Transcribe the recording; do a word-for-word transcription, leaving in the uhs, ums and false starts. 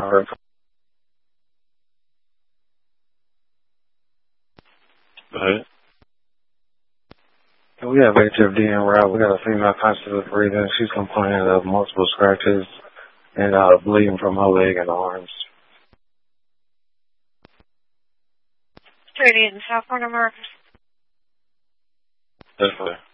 Alright. Right. We have H F D en route. We got a female constable breathing. She's complaining of multiple scratches and uh, bleeding from her leg and arms. Straight in South Florida, America. That's right.